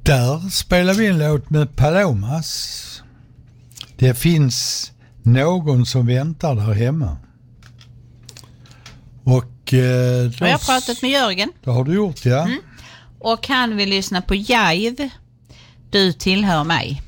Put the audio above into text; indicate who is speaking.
Speaker 1: Där spelar vi en låt med Palomas. Det finns någon som väntar där hemma. Och
Speaker 2: har jag pratat med Jörgen.
Speaker 1: Det har du gjort, ja.
Speaker 2: Och han vill lyssna på Jive. Du tillhör mig.